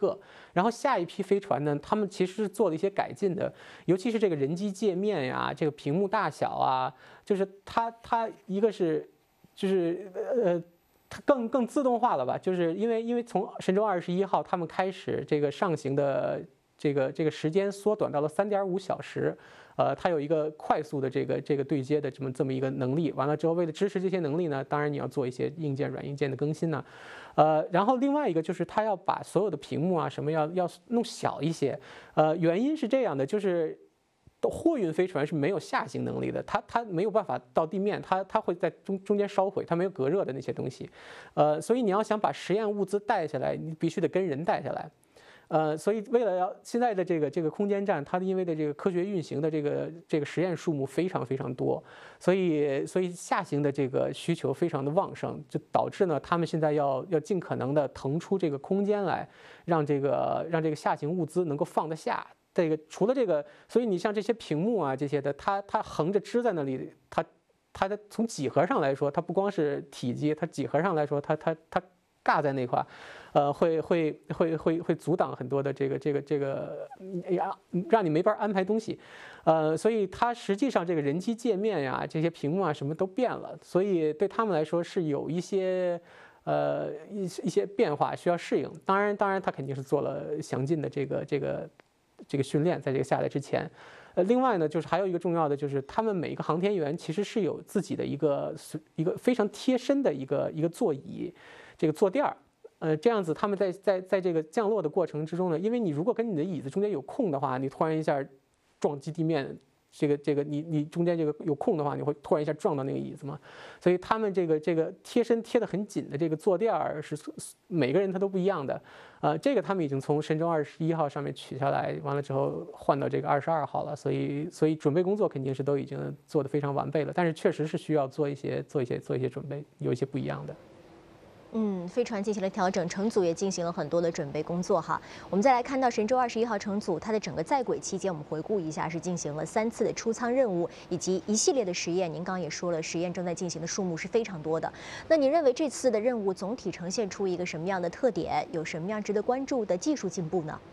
个。然后下一批飞船呢，他们其实是做了一些改进的，尤其是这个人机界面呀，这个屏幕大小啊，就是它一个是就是它更自动化了吧？就是因为从神舟21号他们开始这个上行的这个时间缩短到了3.5小时，它有一个快速的这个对接的这么一个能力。完了之后，为了支持这些能力呢，当然你要做一些硬件、软硬件的更新呢。然后另外一个就是它要把所有的屏幕啊什么要弄小一些。原因是这样的，就是货运飞船是没有下行能力的，它没有办法到地面，它会在中间烧毁，它没有隔热的那些东西。所以你要想把实验物资带下来，你必须得跟人带下来。所以为了要现在的这个空间站，它因为的这个科学运行的这个实验数目非常非常多，所以下行的这个需求非常的旺盛，就导致呢，他们现在要尽可能的腾出这个空间来，让这个下行物资能够放得下。这个除了这个，所以你像这些屏幕啊这些的，它横着支在那里，它的从几何上来说，它不光是体积，它几何上来说，它尬在那块，会阻挡很多的这个呀，让你没法安排东西，所以它实际上这个人机界面呀，这些屏幕啊什么都变了，所以对他们来说是有一些一些变化需要适应。当然它肯定是做了详尽的这个训练，在这个下来之前。另外呢，就是还有一个重要的，就是他们每一个航天员其实是有自己的一个非常贴身的一个座椅，这个坐垫儿。这样子他们在这个降落的过程之中呢，因为你如果跟你的椅子中间有空的话，你突然一下撞击地面，你中间这个有空的话，你会突然一下撞到那个椅子嘛。所以他们这个贴身贴得很紧的这个坐垫儿是每个人他都不一样的。这个他们已经从神舟21号上面取下来，完了之后换到这个22号了，所以准备工作肯定是都已经做得非常完备了，但是确实是需要做一些准备，有一些不一样的。 飞船进行了调整，乘组也进行了很多的准备工作哈。我们再来看到神舟21号乘组，它的整个在轨期间，我们回顾一下，是进行了3次的出舱任务，以及一系列的实验。您刚刚也说了，实验正在进行的数目是非常多的。那您认为这次的任务总体呈现出一个什么样的特点？有什么样值得关注的技术进步呢？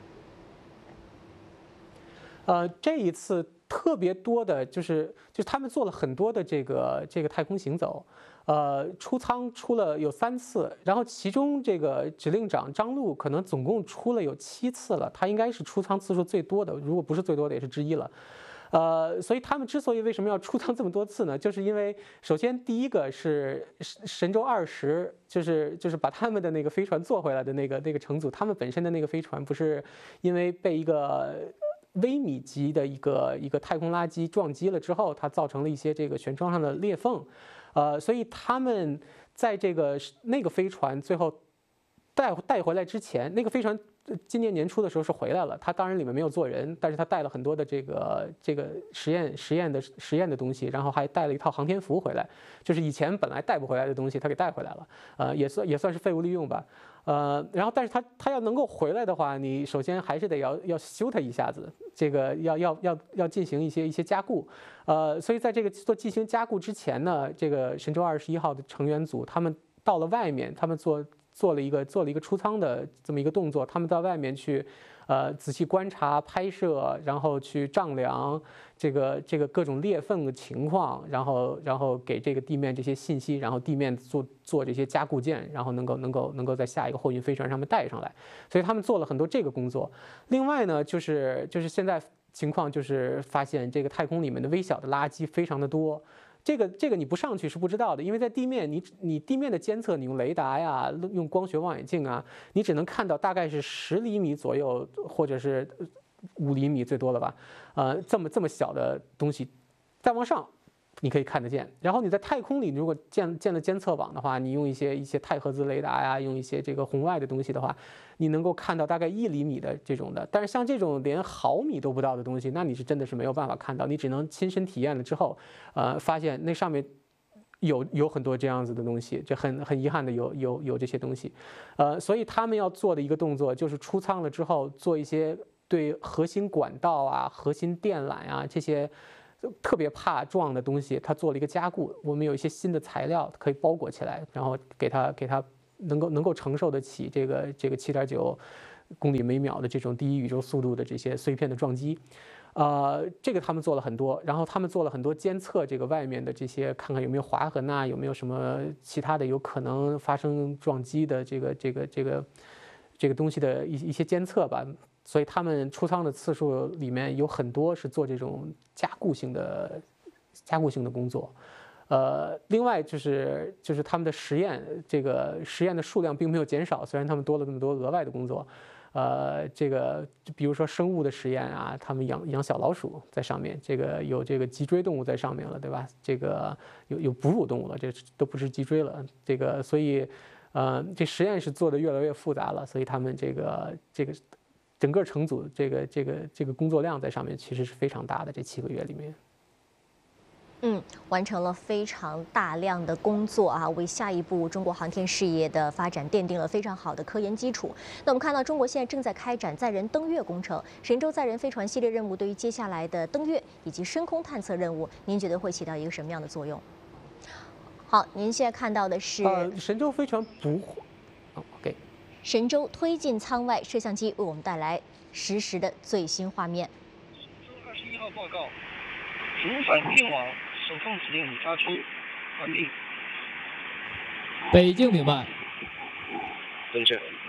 这一次特别多的就是他们做了很多的这个太空行走，出舱出了有3次，然后其中这个指令长张陆可能总共出了有7次了，他应该是出舱次数最多的，如果不是最多的也是之一了。所以他们之所以为什么要出舱这么多次呢？就是因为首先第一个是神舟20，就是把他们的那个飞船做回来的那个乘组，他们本身的那个飞船不是因为被一个微米级的一个太空垃圾撞击了之后，它造成了一些这个舷窗上的裂缝，所以他们在那个飞船最后带回来之前，那个飞船今年年初的时候是回来了，它当然里面没有坐人，但是它带了很多的这个实验的东西，然后还带了一套航天服回来，就是以前本来带不回来的东西，它给带回来了，也算是废物利用吧。然后但是它要能够回来的话，你首先还是得要修它一下子，这个要进行一些加固，所以在这个进行加固之前呢，这个神舟21号的成员组他们到了外面，他们做了一个出舱的这么一个动作，他们到外面去，仔细观察、拍摄，然后去丈量这个各种裂缝的情况，然后给这个地面这些信息，然后地面做这些加固件，然后能够在下一个货运飞船上面带上来，所以他们做了很多这个工作。另外呢，就是现在情况就是发现这个太空里面的微小的垃圾非常的多。这个你不上去是不知道的，因为在地面你地面的监测，你用雷达呀，用光学望远镜啊，你只能看到大概是10厘米左右，或者是5厘米最多了吧，这么小的东西，再往上你可以看得见。然后你在太空里，如果建了监测网的话，你用一些太赫兹雷达呀，用一些这个红外的东西的话，你能够看到大概1厘米的这种的。但是像这种连毫米都不到的东西，那你是真的是没有办法看到，你只能亲身体验了之后，发现那上面有很多这样子的东西，这很遗憾的有这些东西，所以他们要做的一个动作就是出舱了之后做一些对核心管道啊、核心电缆啊这些特别怕撞的东西，它做了一个加固。我们有一些新的材料可以包裹起来，然后给它能够承受得起这个7.9 公里每秒的这种第一宇宙速度的这些碎片的撞击。这个他们做了很多，然后他们做了很多监测这个外面的这些，看看有没有划痕啊，有没有什么其他的有可能发生撞击的这个东西的一些监测吧。所以他们出舱的次数里面有很多是做这种加固性的工作。另外就是他们的实验，这个实验的数量并没有减少，虽然他们多了那么多额外的工作。这个比如说生物的实验啊，他们养小老鼠在上面，这个有这个脊椎动物在上面了，对吧？这个有哺乳动物了，这都不是脊椎了。这个所以，这实验是做的越来越复杂了，所以他们这个整个乘组这个工作量在上面其实是非常大的，这7个月里面。 完成了非常大量的工作啊，为下一步中国航天事业的发展奠定了非常好的科研基础。那我们看到，中国现在正在开展载人登月工程，神舟载人飞船系列任务对于接下来的登月以及深空探测任务，您觉得会起到一个什么样的作用？好，您现在看到的是神舟飞船不会，OK， 神舟推进舱外摄像机为我们带来实时的最新画面。 神舟21号报告，主反进网。手控指令已发出，完毕。 北京明白。 登这。